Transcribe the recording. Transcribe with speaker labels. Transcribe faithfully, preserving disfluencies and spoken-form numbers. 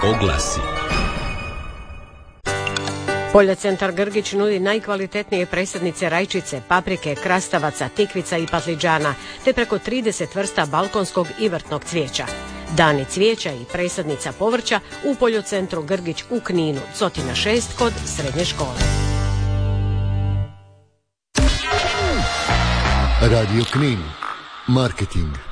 Speaker 1: Oglasi.
Speaker 2: Poljocentar Grgić nudi najkvalitetnije presadnice rajčice, paprike, krastavaca, tikvica i patliđana, te preko trideset vrsta balkonskog i vrtnog cvijeća. Dani cvijeća i presadnica povrća u Poljocentru Grgić u Kninu, Cotina šest kod srednje škole.
Speaker 3: Radio Knin. Marketing.